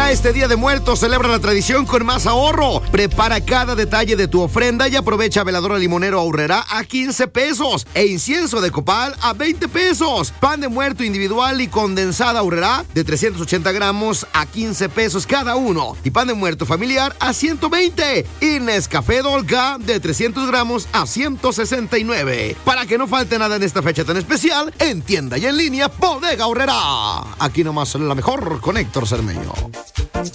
Ya este Día de Muertos celebra la tradición con más ahorro. Prepara cada detalle de tu ofrenda y aprovecha veladora limonero Aurrerá a 15 pesos e incienso de copal a 20 pesos. Pan de muerto individual y condensada Aurrerá de 380 gramos a 15 pesos cada uno. Y pan de muerto familiar a 120. Y Nescafé Dolca de 300 gramos a 169. Para que no falte nada en esta fecha tan especial, en tienda y en línea, Bodega Aurrerá. Aquí nomás la mejor con Héctor Cermeño.